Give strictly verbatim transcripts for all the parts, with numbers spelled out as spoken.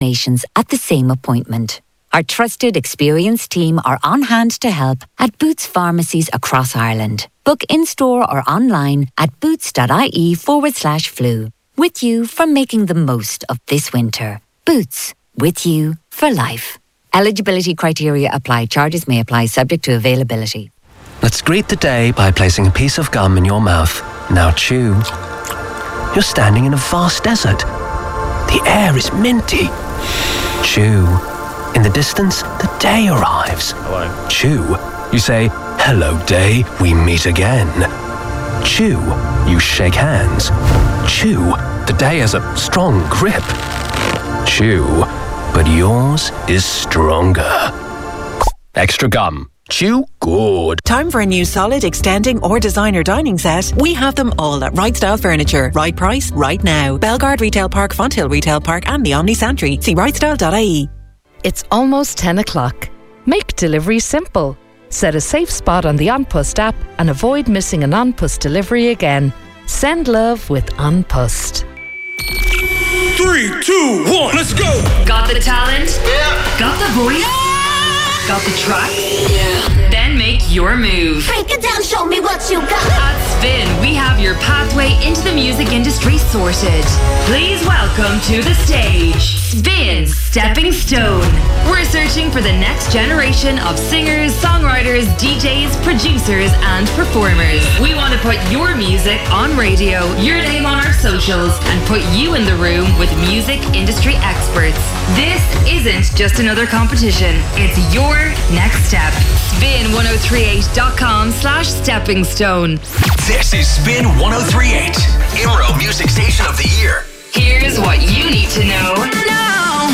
vaccinations at the same appointment. Our trusted, experienced team are on hand to help at Boots pharmacies across Ireland. Book in-store or online at boots.ie forward slash flu. With you for making the most of this winter. Boots, with you for life. Eligibility criteria apply. Charges may apply subject to availability. Let's greet the day by placing a piece of gum in your mouth. Now chew. You're standing in a vast desert. The air is minty. Chew. In the distance, the day arrives. Hello. Chew. You say, hello day, we meet again. Chew. You shake hands. Chew. The day has a strong grip. Chew. But yours is stronger. Extra gum. Chew good. Time for a new solid, extending or designer dining set? We have them all at Right Style Furniture. Right price, right now. Belgard Retail Park, Fonthill Retail Park and the Omni Santry. See right style dot I E. It's almost ten o'clock. Make delivery simple. Set a safe spot on the An Post app and avoid missing an An Post delivery again. Send love with An Post. Three, two, one, let's go! Got the talent? Yeah. Got the voice? Yeah. Got the track? Yeah. Then make your move. Break it down, show me what you got. At Spin, we have your pathway into the music industry sorted. Please welcome to the stage, Spin's Stepping Stone. We're searching for the next generation of singers, songwriters, D Js, producers, and performers. We want to put your music on radio, your name on our socials, and put you in the room with music industry experts. This isn't just another competition, it's your next step. spin ten thirty-eight dot com slash stepping stone. This is Spin ten thirty-eight, Imro Music Station of the Year. Here's what you need to know now.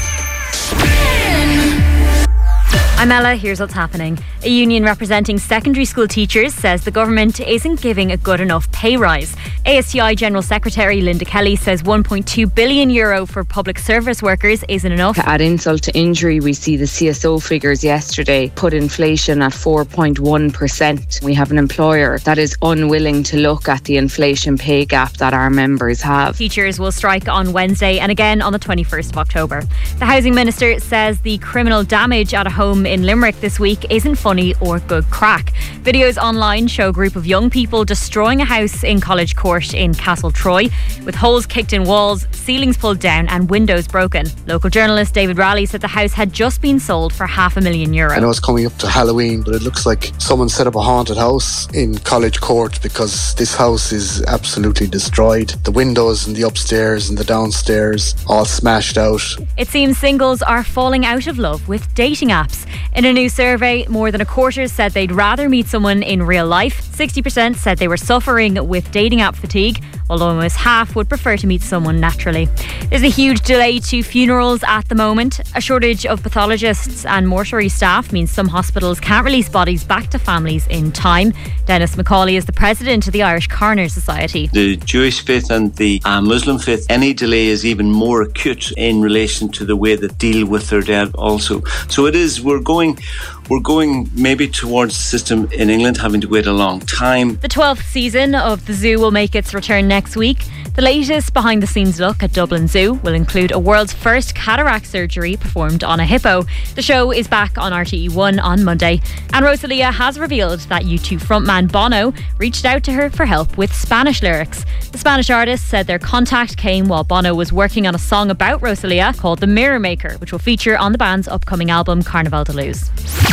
I'm Ella, here's what's happening. A union representing secondary school teachers says the government isn't giving a good enough pay rise. A S T I General Secretary Linda Kelly says one point two billion euro for public service workers isn't enough. To add insult to injury, we see the C S O figures yesterday put inflation at four point one percent. We have an employer that is unwilling to look at the inflation pay gap that our members have. Teachers will strike on Wednesday and again on the twenty-first of October. The Housing Minister says the criminal damage at a home in Limerick this week isn't funny or good crack. Videos online show a group of young people destroying a house in College Court in Castletroy, with holes kicked in walls, ceilings pulled down and windows broken. Local journalist David Raleigh said the house had just been sold for half a million euro. I know it's coming up to Halloween, but it looks like someone set up a haunted house in College Court, because this house is absolutely destroyed. The windows in the upstairs and the downstairs all smashed out. It seems singles are falling out of love with dating apps. In a new survey, more than a quarter said they'd rather meet someone in real life. sixty percent said they were suffering with dating app fatigue, while almost half would prefer to meet someone naturally. There's a huge delay to funerals at the moment. A shortage of pathologists and mortuary staff means some hospitals can't release bodies back to families in time. Dennis McCauley is the president of the Irish Coroner Society. The Jewish faith and the uh, Muslim faith, any delay is even more acute in relation to the way that deal with their dead also. So it is, we're going We're going maybe towards the system in England having to wait a long time. The twelfth season of The Zoo will make its return next week. The latest behind-the-scenes look at Dublin Zoo will include a world's first cataract surgery performed on a hippo. The show is back on R T E one on Monday. And Rosalia has revealed that U two frontman Bono reached out to her for help with Spanish lyrics. The Spanish artist said their contact came while Bono was working on a song about Rosalia called The Mirror Maker, which will feature on the band's upcoming album Carnaval de Luz.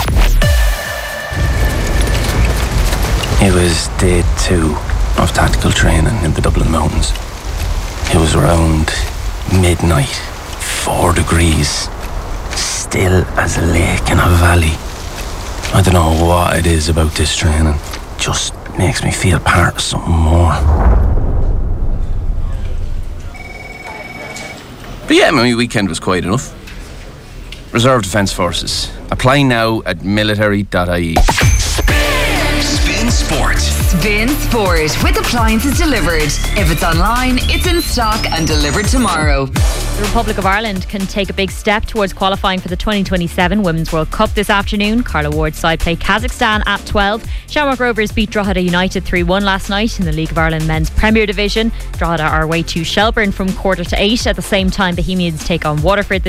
It was day two of tactical training in the Dublin Mountains. It was around midnight, four degrees, still as a lake in a valley. I don't know what it is about this training, just makes me feel part of something more. But yeah, my weekend was quiet enough. Reserve Defence Forces. Apply now at military dot I E. Spin Sport. Spin Sport with appliances delivered. If it's online, it's in stock and delivered tomorrow. The Republic of Ireland can take a big step towards qualifying for the twenty twenty-seven Women's World Cup this afternoon. Carla Ward's side play Kazakhstan at twelve. Shamrock Rovers beat Drogheda United three one last night in the League of Ireland Men's Premier Division. Drogheda are away to Shelbourne from quarter to eight. At the same time, Bohemians take on Waterford